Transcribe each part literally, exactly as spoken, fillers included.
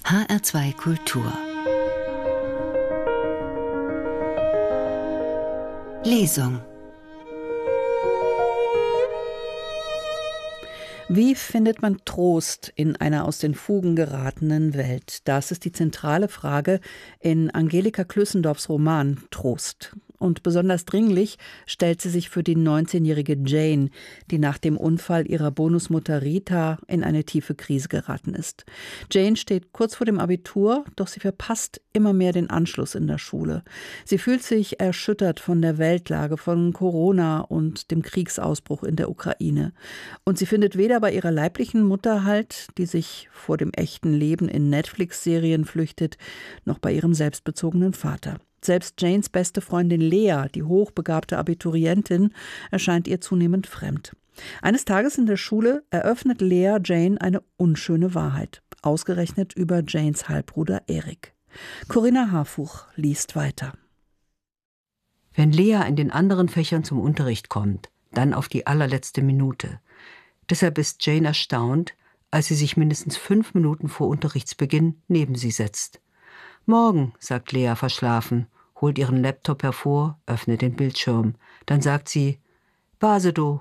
H R zwei Kultur Lesung. Wie findet man Trost in einer aus den Fugen geratenen Welt? Das ist die zentrale Frage in Angelika Klößendorffs Roman Trost. Und besonders dringlich stellt sie sich für die neunzehnjährige Jane, die nach dem Unfall ihrer Bonusmutter Rita in eine tiefe Krise geraten ist. Jane steht kurz vor dem Abitur, doch sie verpasst immer mehr den Anschluss in der Schule. Sie fühlt sich erschüttert von der Weltlage, von Corona und dem Kriegsausbruch in der Ukraine. Und sie findet weder bei ihrer leiblichen Mutter Halt, die sich vor dem echten Leben in Netflix-Serien flüchtet, noch bei ihrem selbstbezogenen Vater. Selbst Janes beste Freundin Lea, die hochbegabte Abiturientin, erscheint ihr zunehmend fremd. Eines Tages in der Schule eröffnet Lea Jane eine unschöne Wahrheit, ausgerechnet über Janes Halbbruder Erik. Corinna Harfuch liest weiter. Wenn Lea in den anderen Fächern zum Unterricht kommt, dann auf die allerletzte Minute. Deshalb ist Jane erstaunt, als sie sich mindestens fünf Minuten vor Unterrichtsbeginn neben sie setzt. »Morgen«, sagt Lea verschlafen, holt ihren Laptop hervor, öffnet den Bildschirm. Dann sagt sie, »Basedow«.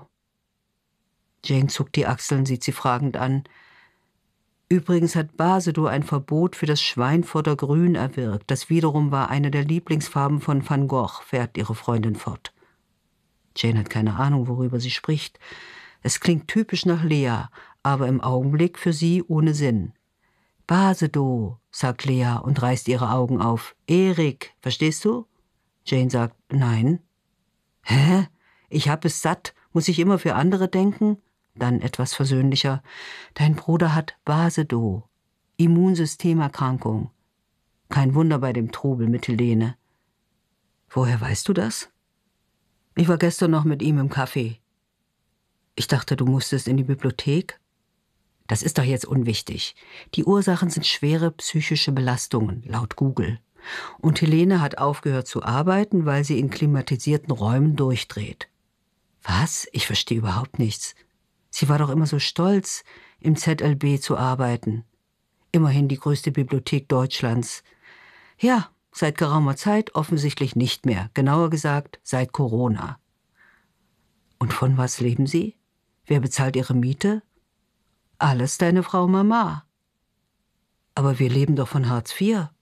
Jane zuckt die Achseln, sieht sie fragend an. Übrigens hat Basedow ein Verbot für das Schweinfurter Grün erwirkt. Das wiederum war eine der Lieblingsfarben von Van Gogh, fährt ihre Freundin fort. Jane hat keine Ahnung, worüber sie spricht. Es klingt typisch nach Lea, aber im Augenblick für sie ohne Sinn. »Basedow«, sagt Lea und reißt ihre Augen auf. »Erik, verstehst du?« Jane sagt, »Nein.« »Hä? Ich hab es satt. Muss ich immer für andere denken?« Dann etwas versöhnlicher. »Dein Bruder hat Basedow. Immunsystemerkrankung. Kein Wunder bei dem Trubel mit Helene.« »Woher weißt du das?« »Ich war gestern noch mit ihm im Café.« »Ich dachte, du musstest in die Bibliothek?« »Das ist doch jetzt unwichtig. Die Ursachen sind schwere psychische Belastungen, laut Google. Und Helene hat aufgehört zu arbeiten, weil sie in klimatisierten Räumen durchdreht.« »Was? Ich verstehe überhaupt nichts. Sie war doch immer so stolz, im Z L B zu arbeiten. Immerhin die größte Bibliothek Deutschlands. Ja, seit geraumer Zeit offensichtlich nicht mehr. Genauer gesagt, seit Corona.« »Und von was leben Sie? Wer bezahlt Ihre Miete?« »Alles deine Frau Mama.« »Aber wir leben doch von Hartz vier.«